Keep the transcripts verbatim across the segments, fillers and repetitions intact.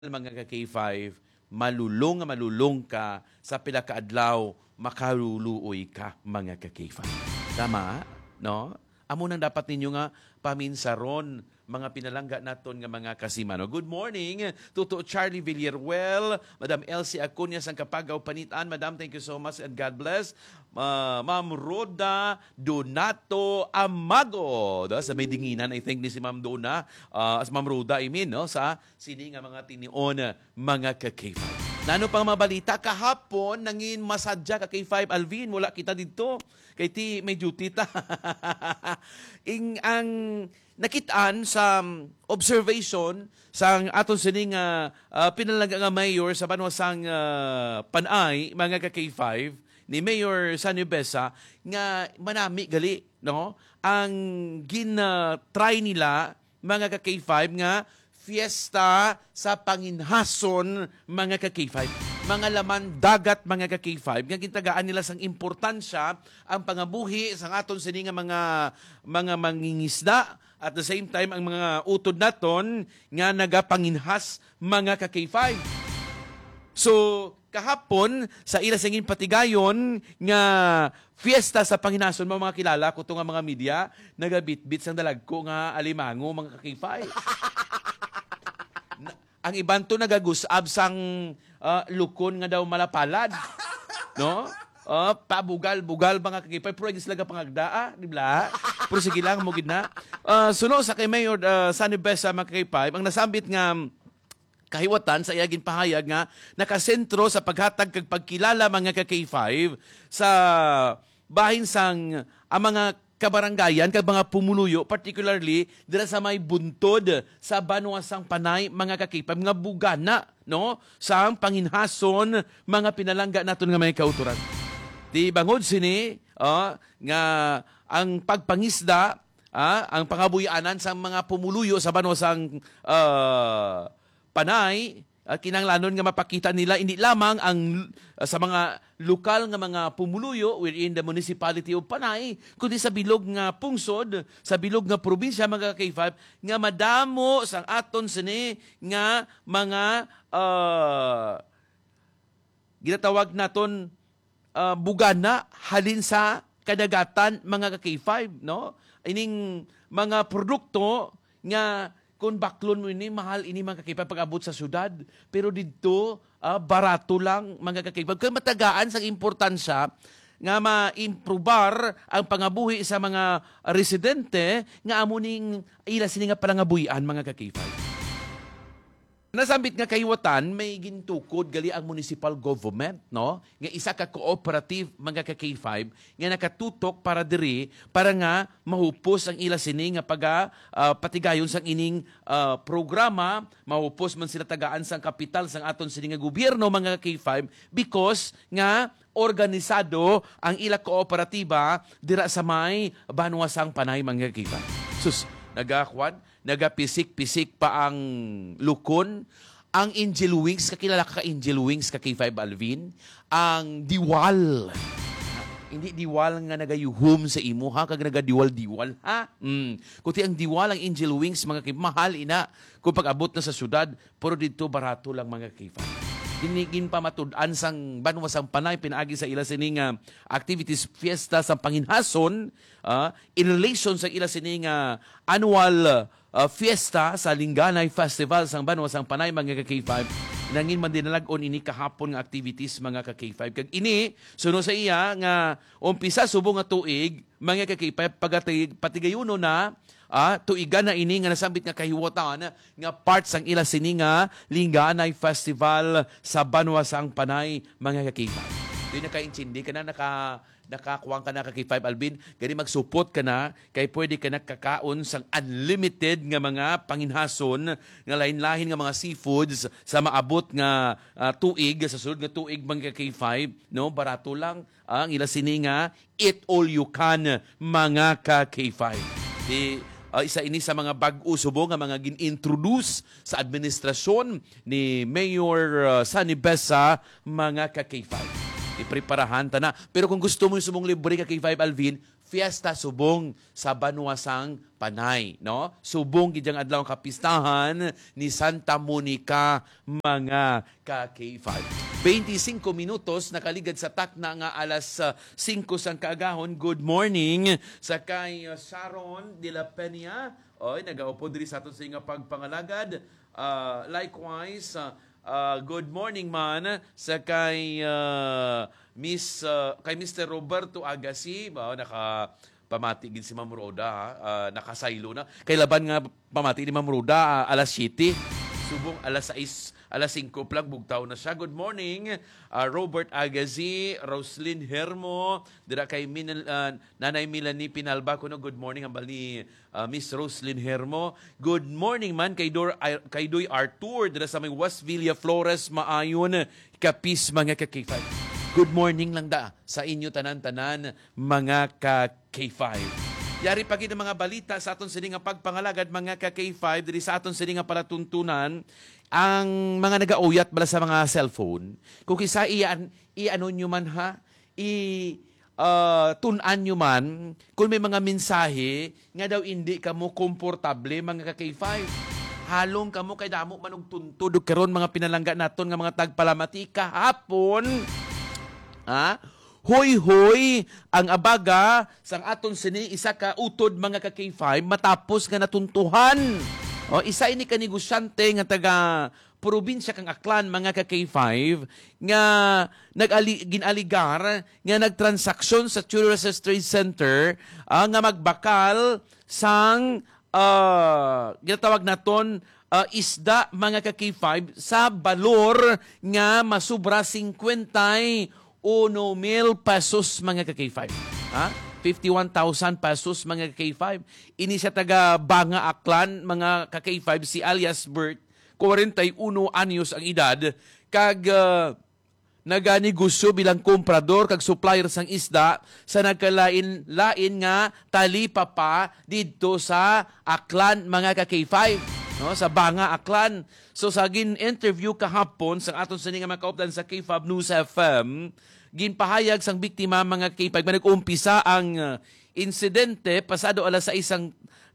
mga ka-K five, malulong nga malulong ka sa pila ka adlaw, makaluluoy ka mga ka-K five. Tama? No? Amo nang dapat ninyo nga paminsaron mga pinalangga naton nga mga kasimano. Good morning, Tuto Charlie Villaruel, Madam Elsie Acuña sang Kapagaw Panitan. Madam, thank you so much and God bless. Uh, Ma'am Roda Donato Amago. Da, sa may dinginan, I think ni si Ma'am Dona, uh, as Ma'am Roda, I mean, no, sa sini nga mga tinion, mga ka-K five. Nano pang mabalita, kahapon, nangin masadya ka K five Alvin, wala kita dito. Kay ti may duty ta. Ing ang nakitaan sa observation sa aton sining uh, uh, pinalaga nga mayor sa banwasang uh, Panay, mga ka-K five, ni Mayor Sunny Besa, nga manami gali, no? Ang gin-try nila, mga ka-K five, nga fiesta sa Panginhason, mga ka-K five. Mga laman dagat, mga ka-K five, nga gintagaan nila sang importansya ang pangabuhi sa aton sini nga mga mga mangingisda, at the same time ang mga utod naton nga nagapanginhas, mga ka-K five. So kahapon sa ila singin patigayon nga fiesta sa Panginason, mga, mga kilala ko to nga mga media, nagabitbit sang dalagko nga alimango, mga ka-K five. Ang iban to nagagusab sang uh, lukon nga daw malapalad. No? Uh, pabugal-bugal mga kakipay. Pero agis laga pangagdaa, di ba? Pero sige lang, mugid na. Uh, suno sa kay Mayor uh, Sunny Besa, mga kakipay, ang nasambit nga kahiwatan sa iyagin pahayag nga nakasentro sa paghatag kag pagkilala, mga ka-K five, sa bahin sang ang mga kabaranggayan, kag mga pumuluyo, particularly dira sa may buntod sa Banwasang Panay, mga ka-K five, mga bugana, no? Sa Panginhason, mga pinalangga naton nga may kauturan. Di bangod sini, uh, nga ang pagpangisda, uh, ang pangabuyanan sa mga pumuluyo sa Banwasang uh, Panay, uh, kinanglanon nga mapakita nila hindi lamang ang uh, sa mga lokal nga mga pumuluyo within the municipality of Panay, kundi sa bilog nga pungsod, sa bilog nga probinsya, mga K five, nga madamo sang aton sini nga mga uh, ginatawag naton uh, bugana halin sa kadagatan, mga K five, no? Ining mga produkto nga kung baklon mo ini, mahal ini, mga kakipay, pag-abot sa syudad. Pero dito, uh, barato lang, mga kakipay. Kaya matagaan sa importansya nga ma-improbar ang pangabuhi sa mga residente nga amuning ila sini nga palangabuhian, mga kakipay. Nasambit nga kahiwatan, may gintukod gali ang municipal government, no? Nga isa ka cooperative, mga ka-K five, nga nakatutok para diri, para nga mahupos ang ila sini nga paga uh, patigayon sang ining uh, programa, mahupos man sila tagaan sang kapital sang aton sini nga gobyerno, mga K five, because nga organisado ang ila kooperatiba dira sa may Banwasang Panay, mga K five. Sus, nagakwan, nagapisik-pisik pa ang lukon, ang Angel Wings, kakilala ka Angel Wings, ka K five Alvin, ang diwal. Hindi diwal nga nagayuhum sa imo, ha? Kag nagadiwal-diwal, ha? Mm. Kuti ang diwal, ang Angel Wings, mga K five, mahal ina kung pag-abot na sa syudad, pero dito barato lang, mga K five. Dinigin pa matud-an sang Banwasang Panay, pinaagi sa ila sining uh, activities fiesta sa Panginhason, uh, in relation sa ila sining uh, annual uh, fiesta sa Linganay Festival sang Banwasang Panay, mga ka-K five. Nangin man dinalagon ini kahapon nga activities, mga ka-K five. Kag ini, suno sa iya nga umpisa subong nga tuig, mga ka-K five, pagatig, patigayuno na, Ah, tuiga na ini nga nasambit nga kahiwatan nga parts ang ila sini nga Linganay Festival sa Banwasang Panay, mga ka-K five. Doon naka-intindi ka na, naka, nakakuwang ka na ka-K five Alvin, gani magsupot ka na, kay pwede ka na kakaon sang unlimited nga mga panginhason, nga lain-lain nga mga seafoods sa maabot nga uh, tuig, sa sunod nga tuig, mga ka-K five, no? Barato lang ang ila sini nga eat all you can, mga ka-K five. Di, Uh, isa ini sa mga bag-o subong nga mga gin-introduce sa administrasyon ni Mayor uh, Sunny Besa, mga ka-K five. Ipreparahan ta na. Pero kung gusto mo yung sumong libre ka K five Alvin, Fiesta Subong sa Banwasang Panay, no? Subong gid ang adlaw kapistahan ni Santa Monica mga ka K five. twenty-five minutos nakaligad sa takna nga alas uh, singko sang kaagahon. Good morning sa kay uh, Sharon de la Peña. Oy, nagaupo diri sa aton sa nga pagpangalagad. Uh, likewise, uh, uh, good morning man sa kay uh, Miss uh, kay Mister Roberto Agassi, ba naka pamati gid si Ma'am Roda, ha? Uh, nakasaylo na. Kay laban nga pamati ni Ma'am Roda uh, alas siyete. Subong alas sais, alas singko plag bugtaw na siya. Good morning, uh, Robert Agazi, Roslyn Hermo, dira kay Min, uh, Nanay Milani Pinalba kuno. Good morning ambal ni uh, Miss Roslyn Hermo. Good morning man kay Dor kay Doy Arthur dira sa may West Villa Flores maayon kapis mga ka K five. Good morning lang da sa inyo tanan-tanan mga ka K five. Yari pagi ng mga balita sa aton sini nga pagpangalagad mga ka K five diri sa aton sini nga palatuntunan ang mga nagauyat bala sa mga cellphone. Kung kisa iyan iano nyo man ha, i uh, tunan nyo man kung may mga mensahe nga daw hindi kamo komportable mga ka K five. Halong kamo kay damo manong tuntudog karon mga pinalangga naton nga mga tagpalamati kahapon. Ha? Hoy-hoy ang abaga sang aton sini isa ka utod mga ka K five matapos nga natuntuhan. O isa ini ka negosyante nga taga probinsya kang Aklan mga ka K five nga nagali ginaligar nga nagtransaksyon sa Tourist Trade Center uh, nga magbakal sang uh, ginatawag naton uh, isda mga ka K five sa balor nga masubra fifty uno mil pesos mga ka K five. Ha? fifty-one thousand pesos mga ka K five. Ini siya taga Banga Aklan mga ka K five si alias Bert, forty-one anyos ang edad, kag uh, naganegosyo bilang komprador kag supplier sang isda sa nagkalain-lain nga talipapa didto sa Aklan mga ka K five. No, sa Banga Aklan. So sa gin-interview kahapon sa aton sa nga makaupdan sa K five News F M, ginpahayag sang biktima mga K five nga nag-umpisa ang uh, insidente pasado alas sa isang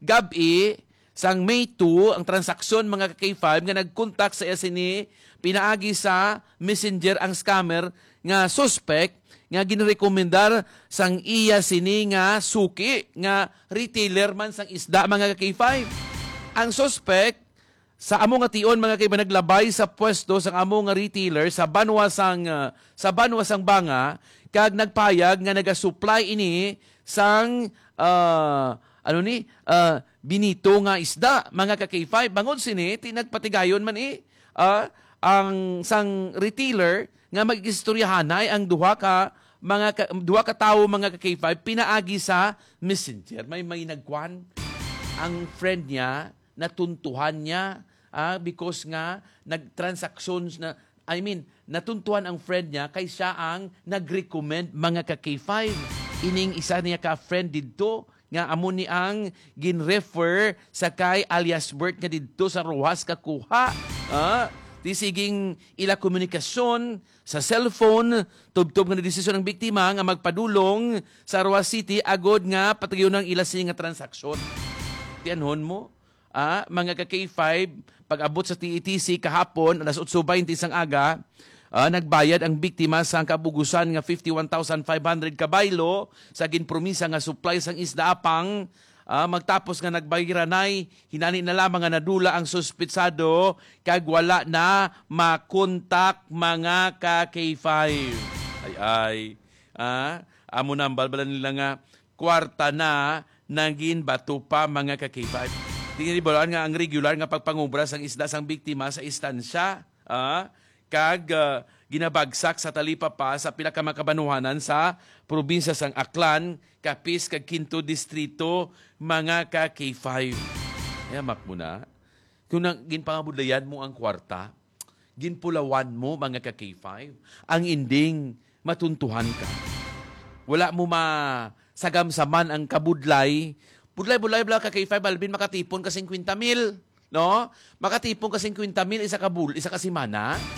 gabi sang May two ang transaksyon mga K five nga nagkontak sa S N E pinaagi sa messenger ang scammer nga suspect nga ginrekomendar sang iya sini nga suki nga retailer man sang isda mga K five. Ang suspect sa amo nga tion mga kaiba naglabay sa pwesto sang amo nga retailer sa Banwasang uh, sa Banwasang Banga kag nagpayag nga naga-supply ini sang uh, ano ni uh, binito nga isda mga ka K five. Bangod sini tinagpatigayon man eh uh, ang sang retailer nga mag-istoryahanay ang duha ka mga ka, duha ka tawo mga ka K five pinaagi sa messenger. May may nagkuan ang friend niya natuntuhan niya ah, because nga nagtransactions na I mean natuntuhan ang friend niya kay siya ang nag-recommend mga ka K five. Ining isa niya ka friend didto nga amo ni ang gin-refer sa kay alias Bert nga didto sa Rojas kakuha. Ah, tisiging ila komunikasyon sa cellphone tubtob nga desisyon ng biktima nga magpadulong sa Rojas City agod nga patagyon ng ila sini nga transaksyon. Tianhon mo Ah, mga ka K five, pag-abot sa T E T C kahapon, alas eight twenty sang aga, ah, nagbayad ang biktima sa kabugusan nga fifty-one thousand five hundred kabaylo sa ginpromisa nga supply sang isda apang ah, magtapos nga nagbayiranay, hinani na lamang nga nadula ang suspitsado kag wala na makontak mga ka K five. Ay ay, ah, amo nang balbalan nila nga kwarta na naging bato pa mga ka K five. Tingnan ibalaan nga ang regular nga pagpangubra sang isda sang biktima sa istansya, ah, kag uh, ginabagsak sa talipapa sa pila ka makabanuhanan sa probinsya sang Aklan, Capiz kag Quinto Distrito mga ka K five. Yamak mo na. Kung nang ginpangabudlayan mo ang kwarta, ginpulawan mo mga ka K five, ang inding matuntuhan ka. Wala mo ma sagamsaman ang kabudlay. Budlay-budlay bala ka K five, Alvin, makatipon ka fifty mil. No? Makatipon ka fifty mil, isa ka bul, isa ka simana.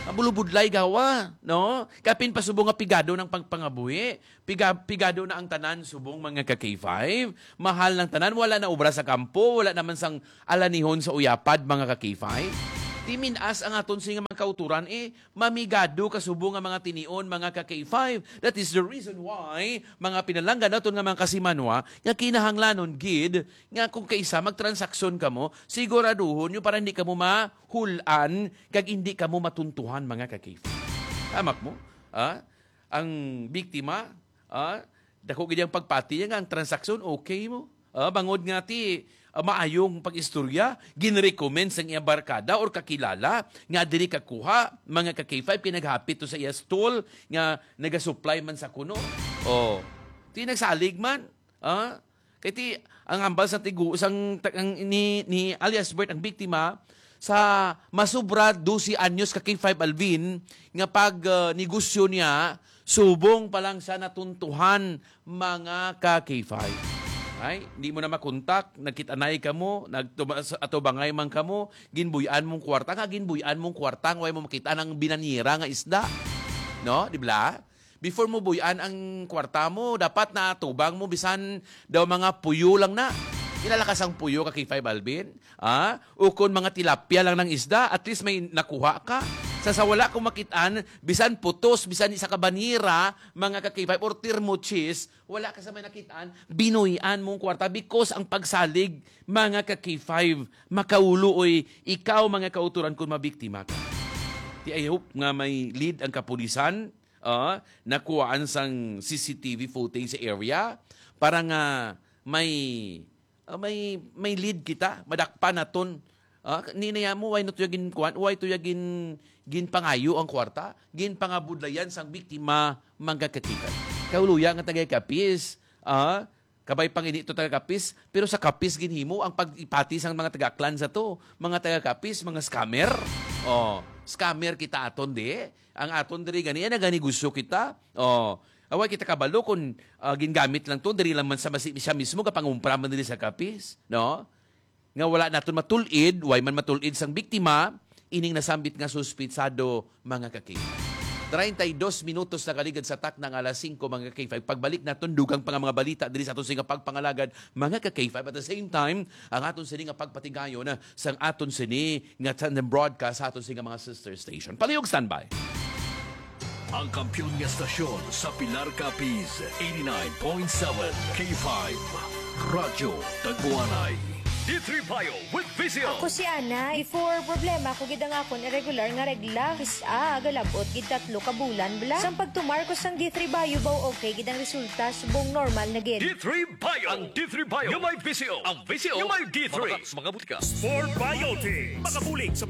Bulubudlay gawa, no? Kapin pa subong nga pigado ng pagpangabuhi. Piga, pigado na ang tanan subong mga ka-K five. Mahal ng tanan, wala na obra sa kampo, wala naman sang alanihon sa uyapad mga ka-K five. Timinas ang aton sa mga kauturan, eh, mamigado kasubong nga mga tinion, mga ka-K five. That is the reason why, mga pinalanggan naton nga mga kasimanwa, nga kinahanglanon, gid, nga kung kaisa magtransaksyon ka mo, siguraduhon nyo para hindi ka mo mahulan, kag hindi ka mo matuntuhan, mga ka-K five. Tamak mo? Ah? Ang biktima, ah? Dako gid ang pagpati, nga ang transaksyon, okay mo? Ah, bangod nga ti, uh, maayong pag-istorya, ginrecommend sa iya barkada or kakilala, nga diri kakuha, mga ka-K five, pinaghapit to sa iya stall, nga nagasupply man sa kuno. O, ti nagsalig man. Ah? Kaya ti, ang ambal sa tigu, sang, ang, ni, ni alias Bert, ang biktima, sa masubra dosi anyos ka-K five Alvin, nga pag uh, negosyo niya, subong pa lang siya natuntuhan mga ka-K five. Ay, hindi mo na makontak, nagkitanay ka mo, nagatubangay man ka mo, ginbuyan mong kwarta nga, ginbuyan mong kwarta, way mo makita ng binanira nga isda. No? Di ba? Before mo buyan ang kwarta mo, dapat na tubang mo, bisan daw mga puyo lang na. Ilalakas ang puyo ka K five Alvin. Ah? O kung mga tilapia lang ng isda, at least may nakuha ka. Sa sawala kung makitaan, bisan putos, bisan isa ka banira, mga ka-K five or thermochis, wala ka sa may nakitaan, binuyan mong kwarta because ang pagsalig, mga ka-K five, makaulo oy, ikaw mga kauturan kung mabiktima ka. Di I hope nga may lead ang kapulisan, uh, nakuhaan sang C C T V footage sa area, para nga may, uh, may, may lead kita, madakpa naton. Uh, ninaya mo, why not yagin kuhan? Why to yagin gin pangayo ang kwarta? Gin pangabudlayan sang biktima mga katikan. Kauluya nga tagay kapis. Uh, kabay pangini ito taga kapis. Pero sa kapis ginhimo ang pag-ipati sang mga taga-klan sa to. Mga taga kapis, mga scammer. Oh, scammer kita aton di. Ang aton diri gani na gani gusto kita. Oh, away kita kabalo kung uh, gingamit lang to diri lang man sa siya mismo kapangumpra man diri sa kapis, no? Nga wala naton matulid, way man matulid sang biktima, ining nasambit nga suspitsado mga ka-K five. thirty-dos minutos na kaligad sa tak ng alas singko mga ka-K five. Pagbalik naton dugang pa nga mga balita diri sa aton singa pagpangalagad mga ka-K five. At the same time, ang aton sini nga pagpatigayo na sang aton sini nga tandem broadcast sa aton singa mga sister station. Palihog standby. Ang kampiyon nga stasyon sa Pilar Capiz, eighty-nine point seven K five. Radyo Tagbuanay. D three Bio with Visio. Ako si Ana. Before problema ko gid ang akon irregular nga regla. Isa galabot gid tatlo ka bulan bla. Sang pagtumar ko sang D three Bio baw okay gid ang resulta subong normal na gid. D three Bio. Ang D three Bio. Yung may Visio. Ang Visio. Yung may D three. Mga butika. Sport Biotic. Makabulig sa